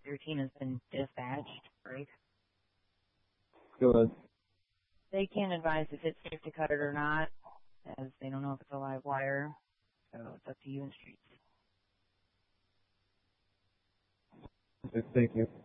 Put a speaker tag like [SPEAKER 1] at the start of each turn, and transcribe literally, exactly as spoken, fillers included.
[SPEAKER 1] Your team has been dispatched, right?
[SPEAKER 2] Go ahead.
[SPEAKER 1] They can't advise if it's safe to cut it or not, as they don't know if it's a live wire. So it's up to you and Streets.
[SPEAKER 2] Thank you.